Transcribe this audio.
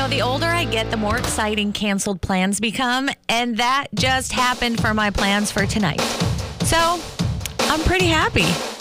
the older I get, the more exciting canceled plans become. And that just happened for my plans for tonight. So I'm pretty happy.